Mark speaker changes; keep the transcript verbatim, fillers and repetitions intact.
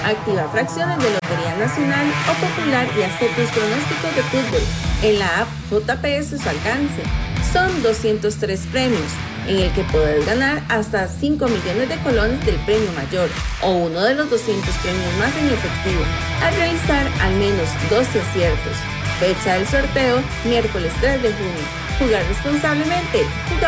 Speaker 1: Activa fracciones de Lotería Nacional o Popular y haz tus pronósticos de fútbol en la app J P S a su alcance. Son doscientos tres premios, en el que puedes ganar hasta cinco millones de colones del premio mayor o uno de los doscientos premios más en efectivo, al realizar al menos doce aciertos. Fecha del sorteo, miércoles tres de junio. Jugar responsablemente. Juega